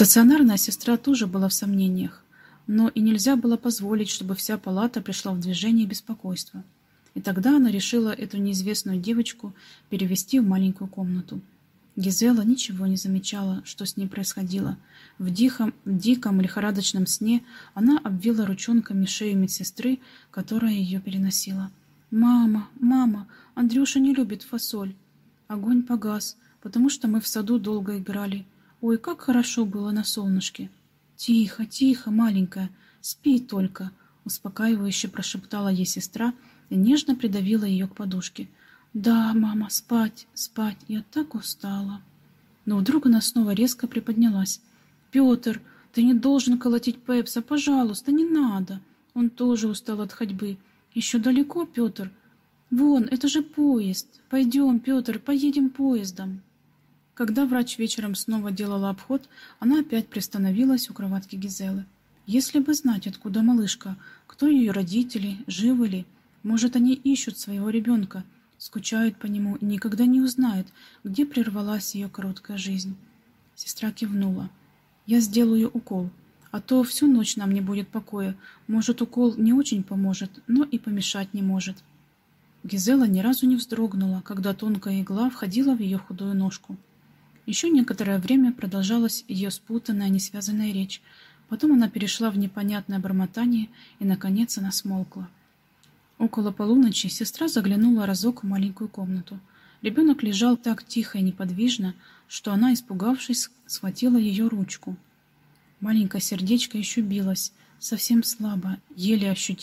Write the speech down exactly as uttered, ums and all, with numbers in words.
Стационарная сестра тоже была в сомнениях, но и нельзя было позволить, чтобы вся палата пришла в движение беспокойства. И тогда она решила эту неизвестную девочку перевести в маленькую комнату. Гизела ничего не замечала, что с ней происходило. В диком, в диком лихорадочном сне она обвила ручонками шею медсестры, которая ее переносила. «Мама, мама, Андрюша не любит фасоль». Огонь погас, потому что мы в саду долго играли. Ой, как хорошо было на солнышке. «Тихо, тихо, маленькая, спи только», — успокаивающе прошептала ей сестра и нежно придавила ее к подушке. «Да, мама, спать, спать, я так устала». Но вдруг она снова резко приподнялась. «Петр, ты не должен колотить Пепса, пожалуйста, не надо. Он тоже устал от ходьбы. Еще далеко, Петр? Вон, это же поезд. Пойдем, Петр, поедем поездом». Когда врач вечером снова делала обход, она опять приостановилась у кроватки Гизелы. Если бы знать, откуда малышка, кто ее родители, живы ли, может, они ищут своего ребенка, скучают по нему и никогда не узнают, где прервалась ее короткая жизнь. Сестра кивнула. «Я сделаю укол, а то всю ночь нам не будет покоя. Может, укол не очень поможет, но и помешать не может». Гизела ни разу не вздрогнула, когда тонкая игла входила в ее худую ножку. Еще некоторое время продолжалась ее спутанная, несвязанная речь. Потом она перешла в непонятное бормотание, и, наконец, она смолкла. Около полуночи сестра заглянула разок в маленькую комнату. Ребенок лежал так тихо и неподвижно, что она, испугавшись, схватила ее ручку. Маленькое сердечко еще билось, совсем слабо, еле ощутимо.